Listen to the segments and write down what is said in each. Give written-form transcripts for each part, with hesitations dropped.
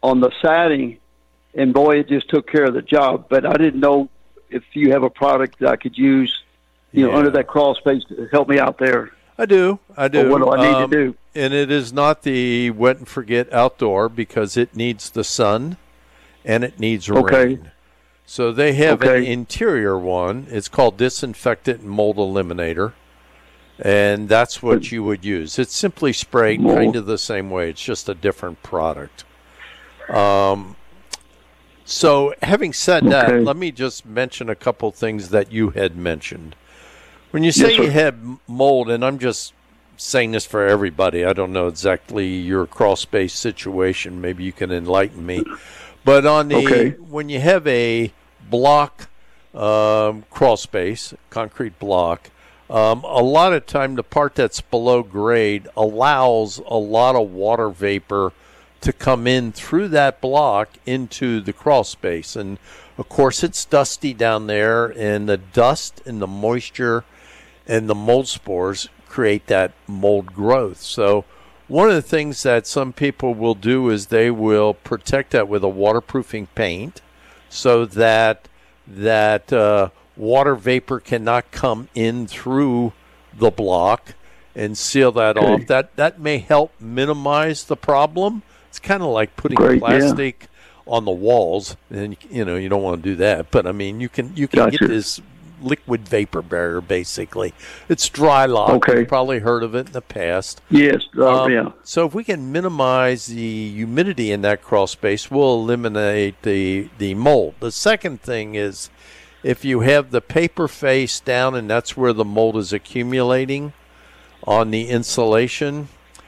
on the siding, and boy, it just took care of the job. But I didn't know if you have a product that I could use, under that crawl space to help me out there. I do. Or what do I need to do? And it is not the Wet and Forget Outdoor because it needs the sun and it needs rain. So they have an interior one. It's called Disinfectant and Mold Eliminator. And that's what you would use. It's simply sprayed kind of the same way. It's just a different product. So having said that, let me just mention a couple things that you had mentioned. When you say you had mold, and I'm just saying this for everybody, I don't know exactly your crawl space situation. Maybe you can enlighten me. But on the when you have a block crawl space, concrete block, a lot of time the part that's below grade allows a lot of water vapor to come in through that block into the crawl space. And, of course, it's dusty down there, and the dust and the moisture and the mold spores create that mold growth. So one of the things that some people will do is they will protect that with a waterproofing paint so that water vapor cannot come in through the block and seal that off. That may help minimize the problem. It's kind of like putting plastic on the walls, and you don't want to do that. But I mean, you can get this liquid vapor barrier. Basically, it's Dry Lock. You've probably heard of it in the past. Yes, So if we can minimize the humidity in that crawl space, we'll eliminate the mold. The second thing is, if you have the paper face down and that's where the mold is accumulating on the insulation,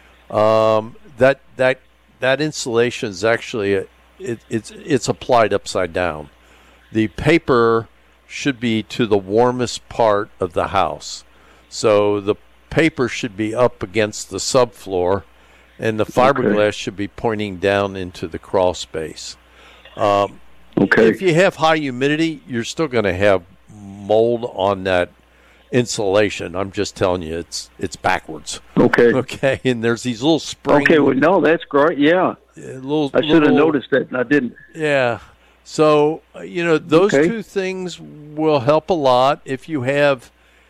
that insulation is actually it's applied upside down. The paper should be to the warmest part of the house, so the paper should be up against the subfloor, and the fiberglass should be pointing down into the crawl space. If you have high humidity, you're still going to have mold on that insulation. I'm just telling you, it's backwards. Okay, and there's these little springs. No, that's great. Yeah, I should have noticed that, and I didn't. Yeah, so those two things will help a lot. If you have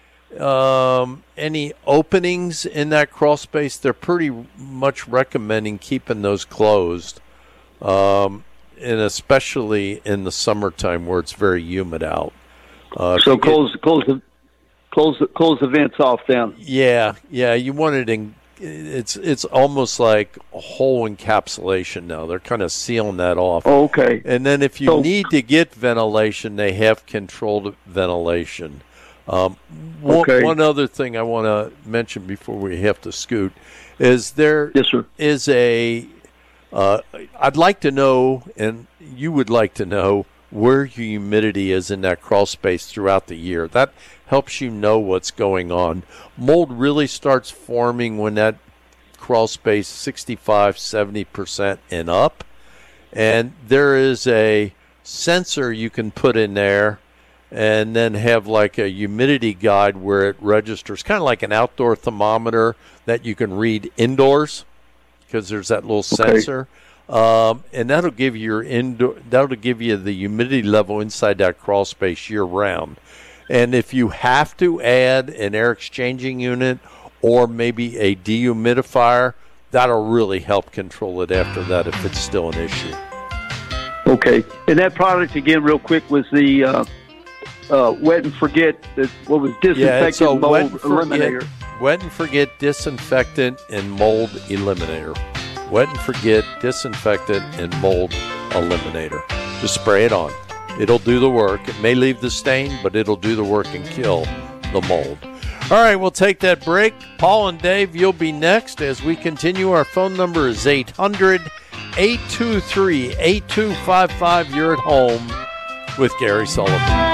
any openings in that crawl space, they're pretty much recommending keeping those closed. And especially in the summertime where it's very humid out. So close the vents off then. Yeah, you want it in. It's almost like a whole encapsulation now. They're kind of sealing that off. And then if you need to get ventilation, they have controlled ventilation. One other thing I want to mention before we have to scoot is there is a. I'd like to know, and you would like to know, where your humidity is in that crawl space throughout the year. That helps you know what's going on. Mold really starts forming when that crawl space 65, 70% and up. And there is a sensor you can put in there and then have like a humidity guide where it registers, kind of like an outdoor thermometer that you can read indoors, because there's that little sensor, and that'll give you the humidity level inside that crawl space year round. And if you have to add an air exchanging unit or maybe a dehumidifier, that'll really help control it after that if it's still an issue. And that product again, real quick, was the Wet and Forget. What was Disinfectant Mold Eliminator? Wet and Forget Disinfectant and Mold Eliminator. Wet and Forget Disinfectant and Mold Eliminator. Just spray it on. It'll do the work. It may leave the stain, but it'll do the work and kill the mold. All right, we'll take that break. Paul and Dave, you'll be next as we continue. Our phone number is 800-823-8255. You're at home with Gary Sullivan.